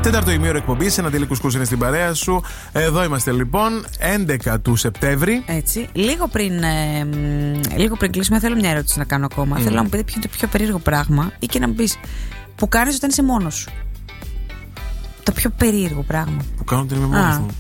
Τέταρτο ημίωρο εκπομπής, ένα τελικό κούσκους είναι στην παρέα σου. Εδώ είμαστε λοιπόν, 11 του Σεπτέμβρη. Έτσι. Λίγο πριν κλείσουμε, θέλω μια ερώτηση να κάνω ακόμα. Θέλω να μου πείτε ποιο είναι το πιο περίεργο πράγμα ή και να μου πεις που κάνεις όταν είσαι μόνος σου. Το πιο περίεργο πράγμα που κάνω όταν είμαι μόνος μου.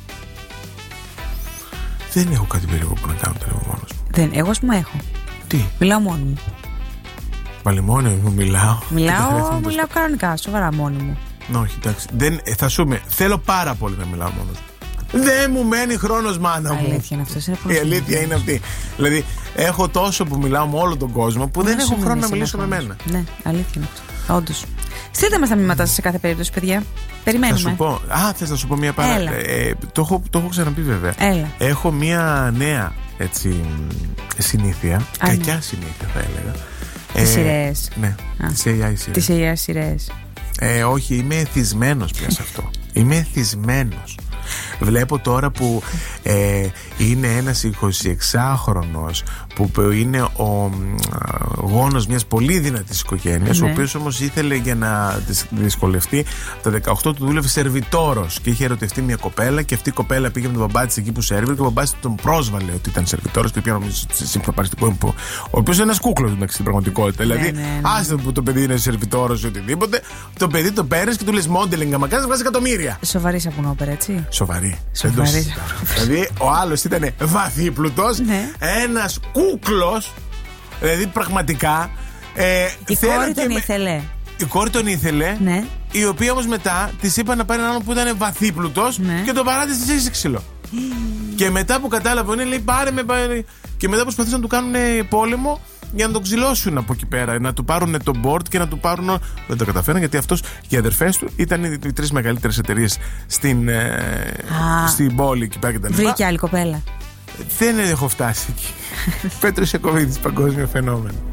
Δεν έχω κάτι περίεργο που να κάνω όταν είμαι μόνος μου. Εγώ ας πούμε έχω. Τι? Μιλάω μόνη μου. Πάλι μόνη μου μιλάω. Μιλάω κανονικά, σοβαρά μόνη μου. Όχι, εντάξει. Θα σου πούμε, θέλω πάρα πολύ να μιλάω μόνος μου. Δεν μου μένει χρόνος, μάνα μου. Αλήθεια είναι αυτό. Η αλήθεια είναι αυτή. Δηλαδή, έχω τόσο που μιλάω με όλο τον κόσμο που δεν έχω χρόνο να μιλήσω με μένα. Ναι, αλήθεια είναι αυτό. Όντως. Στείλτε μας τα μηνύματά σας σε κάθε περίπτωση, παιδιά. Περιμένουμε. Θα σου πω. Θες να σου πω μια παρά. Το έχω ξαναπεί βέβαια. Έλα. Έχω μια νέα συνήθεια. Κακιά συνήθεια θα έλεγα. Τις σειρές. Ναι, τις AI σειρές. Τις AI σειρές. Όχι, είμαι εθισμένος πια σε αυτό. Είμαι εθισμένος. Βλέπω τώρα που είναι ένας 26χρονος που είναι ο γόνος μιας πολύ δυνατής οικογένειας, ο οποίος όμως ήθελε για να δυσκολευτεί τα 18 του δούλευε σερβιτόρος και είχε ερωτευτεί μια κοπέλα και αυτή η κοπέλα πήγε με τον μπαμπά της εκεί που σέρβιρε και ο μπαμπάς τον πρόσβαλε ότι ήταν σερβιτόρος και πια νομίζω συμπροπαριστικό, ο οποίος είναι ένας κούκλος στην πραγματικότητα. Δηλαδή, άστε που το παιδί είναι σερβιτόρος ή οτιδήποτε, το παιδί το παίρνεις και του λες μόντελινγκ, άμα κάνεις βγάζει εκατομμύρια. Σοβαρή σαπουνόπερα, έτσι. Σοβαρή. Δηλαδή ο άλλος ήταν βαθύπλουτος, ένας κούκλος, δηλαδή πραγματικά. Η κόρη τον ήθελε. Η κόρη τον ήθελε, ναι. Η οποία όμως μετά της είπα να πάρει έναν άλλο που ήταν βαθύπλουτος, και τον παράτησε, της έζησε ξύλο. Και μετά που κατάλαβε, λέει πάρε με. Και μετά προσπαθήσαν να του κάνουν πόλεμο για να τον ξυλώσουν από εκεί πέρα. Να του πάρουν το board και να του πάρουν. Δεν το καταφέραν γιατί αυτός και οι αδερφές του ήταν οι τρεις μεγαλύτερες εταιρείες στην πόλη εκεί πέρα. Βρήκε άλλη κοπέλα. Δεν έχω φτάσει εκεί. Πέτρος Ιακωβίδης, παγκόσμιο φαινόμενο.